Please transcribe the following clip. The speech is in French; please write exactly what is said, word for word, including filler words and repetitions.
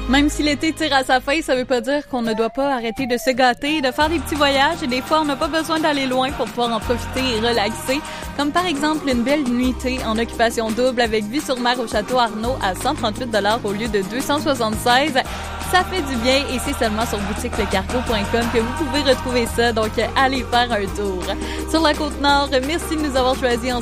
Même si l'été tire à sa fin, ça veut pas dire qu'on ne doit pas arrêter de se gâter, de faire des petits voyages et des fois on n'a pas besoin d'aller loin pour pouvoir en profiter et relaxer. Comme par exemple une belle nuitée en occupation double avec vue sur mer au Château Arnaud à cent trente-huit dollars au lieu de deux cent soixante-seize. Ça fait du bien et c'est seulement sur boutique le cargo point com que vous pouvez retrouver ça, donc allez faire un tour. Sur la Côte-Nord, merci de nous avoir choisis en